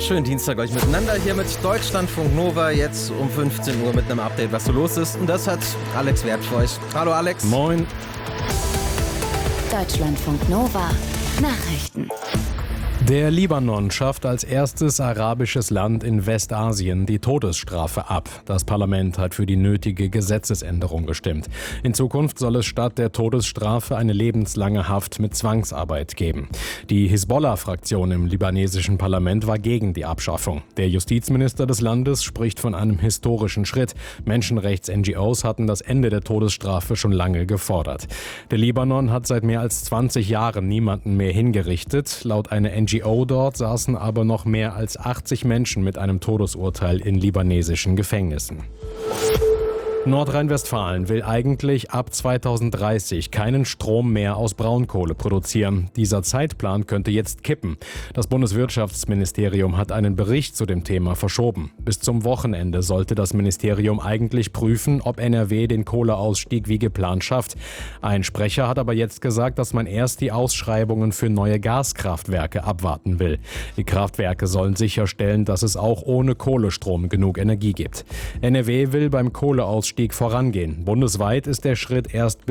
Schönen Dienstag euch miteinander hier mit Deutschlandfunk Nova, jetzt um 15 Uhr mit einem Update, was so los ist. Und das hat Alex Wert für euch. Hallo Alex. Moin. Deutschlandfunk Nova. Nachrichten. Der Libanon schafft als erstes arabisches Land in Westasien die Todesstrafe ab. Das Parlament hat für die nötige Gesetzesänderung gestimmt. In Zukunft soll es statt der Todesstrafe eine lebenslange Haft mit Zwangsarbeit geben. Die Hisbollah-Fraktion im libanesischen Parlament war gegen die Abschaffung. Der Justizminister des Landes spricht von einem historischen Schritt. Menschenrechts-NGOs hatten das Ende der Todesstrafe schon lange gefordert. Der Libanon hat seit mehr als 20 Jahren niemanden mehr hingerichtet. Laut einer NGO dort saßen aber noch mehr als 80 Menschen mit einem Todesurteil in libanesischen Gefängnissen. Nordrhein-Westfalen will eigentlich ab 2030 keinen Strom mehr aus Braunkohle produzieren. Dieser Zeitplan könnte jetzt kippen. Das Bundeswirtschaftsministerium hat einen Bericht zu dem Thema verschoben. Bis zum Wochenende sollte das Ministerium eigentlich prüfen, ob NRW den Kohleausstieg wie geplant schafft. Ein Sprecher hat aber jetzt gesagt, dass man erst die Ausschreibungen für neue Gaskraftwerke abwarten will. Die Kraftwerke sollen sicherstellen, dass es auch ohne Kohlestrom genug Energie gibt. NRW will beim Kohleausstieg vorangehen. Bundesweit ist der Schritt erst bis